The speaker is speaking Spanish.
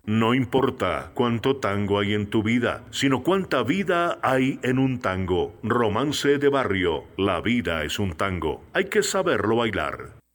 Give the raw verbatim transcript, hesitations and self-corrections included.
No importa cuánto tango hay en tu vida, sino cuánta vida hay en un tango. Romance de Barrio. La vida es un tango. Hay que saberlo bailar.